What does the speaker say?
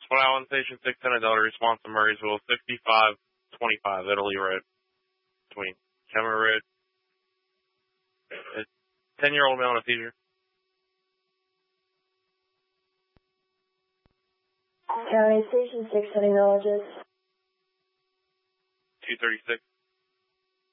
Fort Allen Station 610 Delta response to Murraysville 6525 Italy Road between Kemmer Road. 10-year-old male in a seizure. County Station 6 heading knowledges. 236.